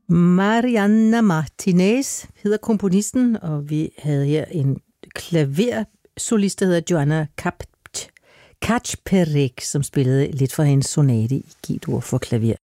Marianna Martinez hedder komponisten, og vi havde her en klaversolist, der hedder Joanna Kacperek, som spillede lidt fra hendes sonate i G-dur for klaver.